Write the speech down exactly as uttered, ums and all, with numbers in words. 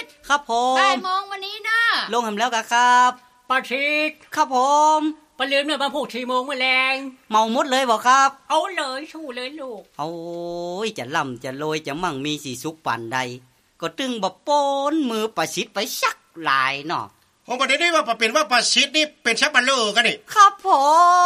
ทธิ์ครับผมบ่ายโมงวันนี้นะลงหำแล้วกะครับประชิดครับผมปลืมเนี่ยมาพูดสี่โมงมื้อแลงเมาหมดเลยบ่ครับเอาเลยชู้เลยลูกโอ้ยจะล่ำจะโรยจะมั่งมีสิสุขปานใดก็ตึงบ่โป้นมือประชิดไปสักหลายเนาะผมบ่ได้ว่าเป็นว่าประชิดนี่เป็นชักบัลเลอร์กันนี่ครับผม